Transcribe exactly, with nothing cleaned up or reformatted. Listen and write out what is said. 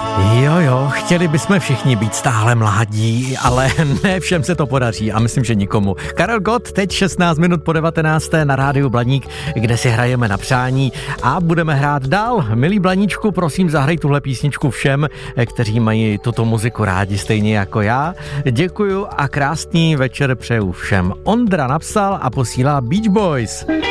Jo, jo, chtěli bychom všichni být stále mládí, ale ne všem se to podaří a myslím, že nikomu. Karel Gott, teď šestnáct minut po devatenácté na rádiu Blaník, kde si hrajeme na přání a budeme hrát dál. Milí Blaníčku, prosím, zahraj tuhle písničku všem, kteří mají tuto muziku rádi stejně jako já. Děkuju a krásný večer přeju všem. Ondra napsal a posílá Beach Boys.